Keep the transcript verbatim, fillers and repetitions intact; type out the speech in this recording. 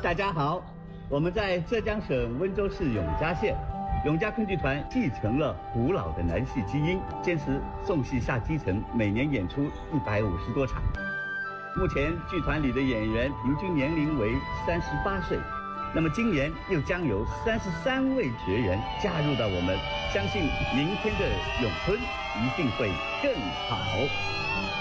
大家好，我们在浙江省温州市永嘉县，永嘉昆剧团继承了古老的南戏基因，坚持宋戏下基层，每年演出一百五十多场。目前剧团里的演员平均年龄为三十八岁，那么今年又将有三十三位学员加入到我们，相信明天的咏春一定会更好。